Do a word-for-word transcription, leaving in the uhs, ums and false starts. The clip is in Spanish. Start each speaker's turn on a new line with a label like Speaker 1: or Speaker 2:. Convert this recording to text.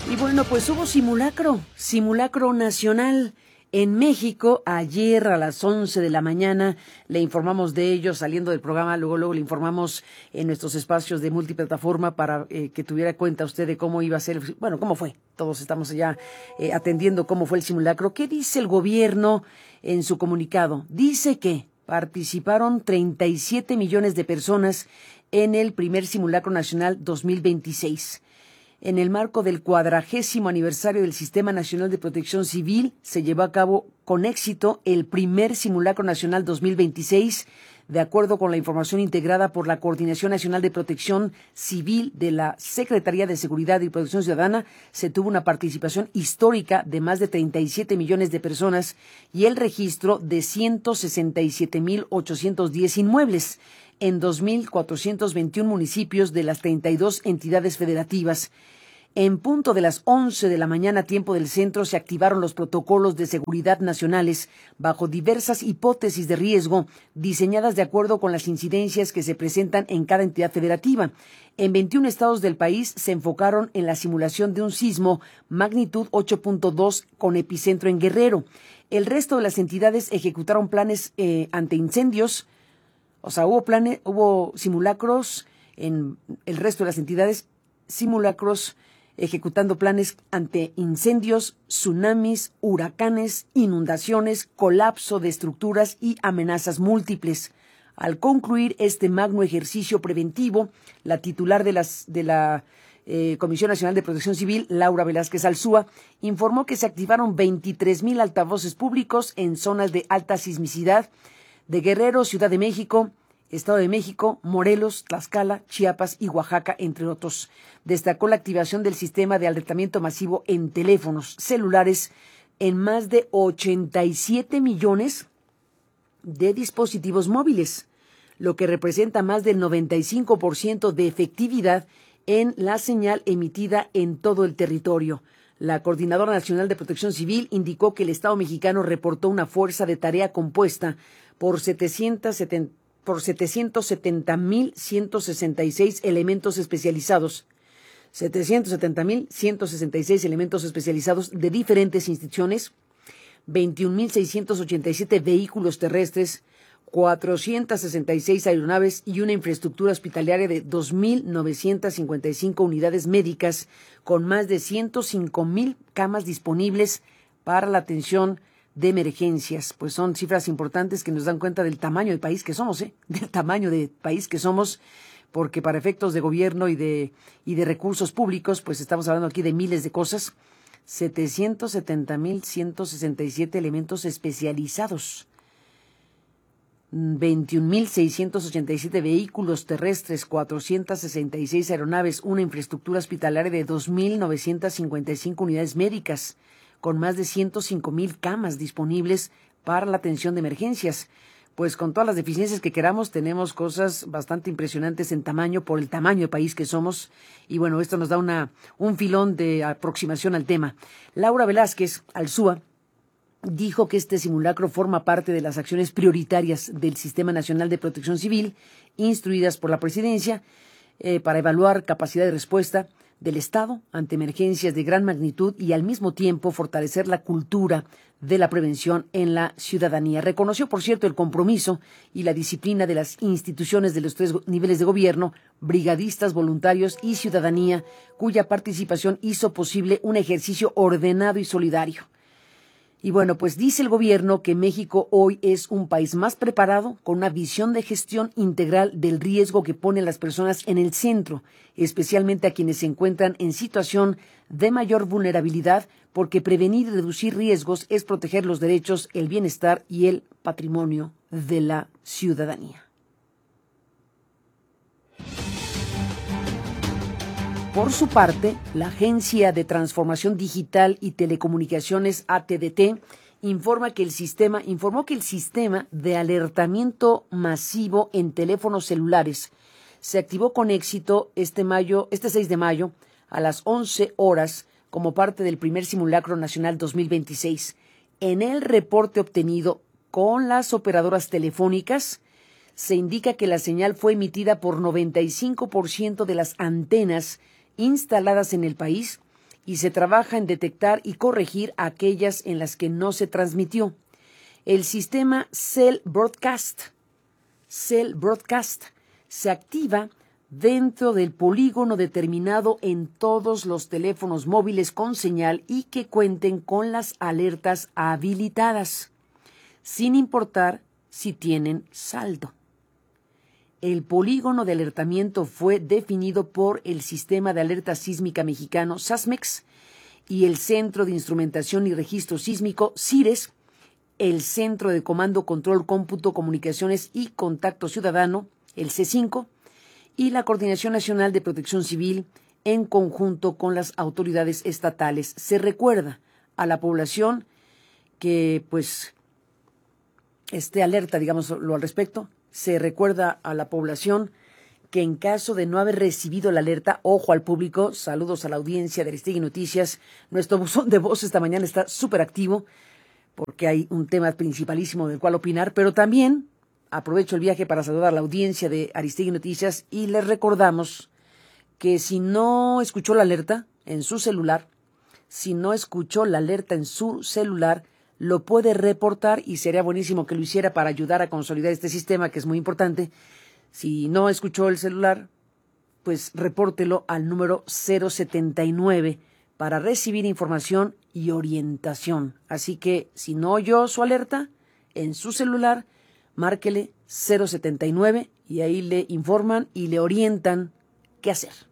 Speaker 1: Y bueno, pues hubo simulacro, simulacro nacional en México. Ayer a las once de la mañana le informamos de ello saliendo del programa, luego luego le informamos en nuestros espacios de multiplataforma para eh, que tuviera cuenta usted de cómo iba a ser, bueno, cómo fue. Todos estamos ya eh, atendiendo cómo fue el simulacro. ¿Qué dice el gobierno en su comunicado? Dice que participaron treinta y siete millones de personas en el primer simulacro nacional dos mil veintiséis. En el marco del cuadragésimo aniversario del Sistema Nacional de Protección Civil, se llevó a cabo con éxito el primer simulacro nacional dos mil veintiséis, de acuerdo con la información integrada por la Coordinación Nacional de Protección Civil de la Secretaría de Seguridad y Protección Ciudadana. Se tuvo una participación histórica de más de treinta y siete millones de personas y el registro de ciento sesenta y siete mil ochocientos diez inmuebles en dos mil cuatrocientos veintiún municipios de las treinta y dos entidades federativas. En punto de las once de la mañana, tiempo del centro, se activaron los protocolos de seguridad nacionales bajo diversas hipótesis de riesgo diseñadas de acuerdo con las incidencias que se presentan en cada entidad federativa. En veintiún estados del país se enfocaron en la simulación de un sismo magnitud ocho punto dos con epicentro en Guerrero. El resto de las entidades ejecutaron planes eh, ante incendios. O sea, hubo planes, hubo simulacros en el resto de las entidades, simulacros ejecutando planes ante incendios, tsunamis, huracanes, inundaciones, colapso de estructuras y amenazas múltiples. Al concluir este magno ejercicio preventivo, la titular de, las, de la eh, Comisión Nacional de Protección Civil, Laura Velázquez Alzúa, informó que se activaron veintitrés mil altavoces públicos en zonas de alta sismicidad de Guerrero, Ciudad de México, Estado de México, Morelos, Tlaxcala, Chiapas y Oaxaca, entre otros. Destacó la activación del sistema de alertamiento masivo en teléfonos celulares en más de ochenta y siete millones de dispositivos móviles, lo que representa más del noventa y cinco por ciento de efectividad en la señal emitida en todo el territorio. La Coordinadora Nacional de Protección Civil indicó que el Estado mexicano reportó una fuerza de tarea compuesta por setecientos setenta por setecientos setenta mil ciento sesenta y seis elementos especializados, setecientos setenta mil ciento sesenta y seis elementos especializados de diferentes instituciones, veintiún mil seiscientos ochenta y siete vehículos terrestres, cuatrocientas sesenta y seis aeronaves y una infraestructura hospitalaria de dos mil novecientas cincuenta y cinco unidades médicas con más de ciento cinco mil camas disponibles para la atención de emergencias. Pues son cifras importantes que nos dan cuenta del tamaño del país que somos, ¿eh? del tamaño del país que somos, porque para efectos de gobierno y de, y de recursos públicos, pues estamos hablando aquí de miles de cosas. setecientos setenta mil ciento sesenta y siete elementos especializados, veintiún mil seiscientos ochenta y siete vehículos terrestres, cuatrocientas sesenta y seis aeronaves, una infraestructura hospitalaria de dos mil novecientas cincuenta y cinco unidades médicas, con más de ciento cinco mil camas disponibles para la atención de emergencias. Pues con todas las deficiencias que queramos, tenemos cosas bastante impresionantes en tamaño, por el tamaño de país que somos. Y bueno, esto nos da una, un filón de aproximación al tema. Laura Velázquez Alzúa dijo que este simulacro forma parte de las acciones prioritarias del Sistema Nacional de Protección Civil, instruidas por la Presidencia, eh, para evaluar capacidad de respuesta del Estado ante emergencias de gran magnitud y al mismo tiempo fortalecer la cultura de la prevención en la ciudadanía. Reconoció, por cierto, el compromiso y la disciplina de las instituciones de los tres niveles de gobierno, brigadistas, voluntarios y ciudadanía, cuya participación hizo posible un ejercicio ordenado y solidario. Y bueno, pues dice el gobierno que México hoy es un país más preparado, con una visión de gestión integral del riesgo que pone a las personas en el centro, especialmente a quienes se encuentran en situación de mayor vulnerabilidad, porque prevenir y reducir riesgos es proteger los derechos, el bienestar y el patrimonio de la ciudadanía. Por su parte, la Agencia de Transformación Digital y Telecomunicaciones A T D T informa que el sistema informó que el sistema de alertamiento masivo en teléfonos celulares se activó con éxito este mayo, este seis de mayo a las once horas como parte del primer simulacro nacional dos mil veintiséis. En el reporte obtenido con las operadoras telefónicas se indica que la señal fue emitida por noventa y cinco por ciento de las antenas instaladas en el país y se trabaja en detectar y corregir aquellas en las que no se transmitió. El sistema Cell Broadcast, Cell Broadcast se activa dentro del polígono determinado en todos los teléfonos móviles con señal y que cuenten con las alertas habilitadas, sin importar si tienen saldo. El polígono de alertamiento fue definido por el Sistema de Alerta Sísmica Mexicano, SASMEX, y el Centro de Instrumentación y Registro Sísmico, CIRES, el Centro de Comando, Control, Cómputo, Comunicaciones y Contacto Ciudadano, el C cinco, y la Coordinación Nacional de Protección Civil, en conjunto con las autoridades estatales. Se recuerda a la población que, pues, esté alerta, digámoslo al respecto. Se recuerda a la población que en caso de no haber recibido la alerta, ojo al público, saludos a la audiencia de Aristegui Noticias, nuestro buzón de voz esta mañana está súper activo porque hay un tema principalísimo del cual opinar, pero también aprovecho el viaje para saludar a la audiencia de Aristegui Noticias y les recordamos que si no escuchó la alerta en su celular, si no escuchó la alerta en su celular, lo puede reportar y sería buenísimo que lo hiciera para ayudar a consolidar este sistema que es muy importante. Si no escuchó el celular, pues repórtelo al número cero setenta y nueve para recibir información y orientación. Así que si no oyó su alerta en su celular, márquele cero setenta y nueve y ahí le informan y le orientan qué hacer.